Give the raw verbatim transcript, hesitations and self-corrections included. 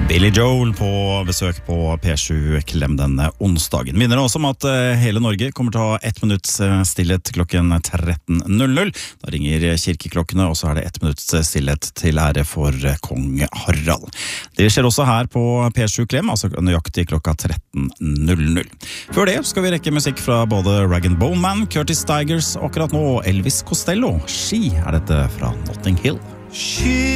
Billy Joel på besøk på P sju Klem denne onsdagen. Minner også om at hele Norge kommer til å ha ett minutts stillhet klokken tretten null null. Da ringer kirkeklokkene, og så er det ett minutts stillhet til ære for kong Harald. Det skjer også her på P sju Klem, altså nøyaktig klokka tretten null null. Før det skal vi rekke musikk fra både Rag and Bone Man, Curtis Stigers, og akkurat nå Elvis Costello. Ski er dette fra Notting Hill. She